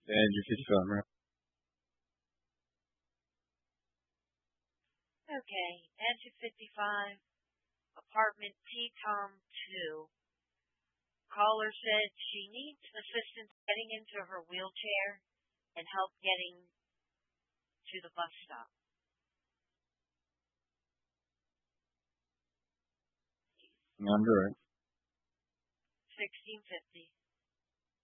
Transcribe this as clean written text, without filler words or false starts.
Andrew 55, right? Okay, answer 55, apartment T Tom 2. Caller said she needs assistance getting into her wheelchair and help getting to the bus stop. Number right. 1650.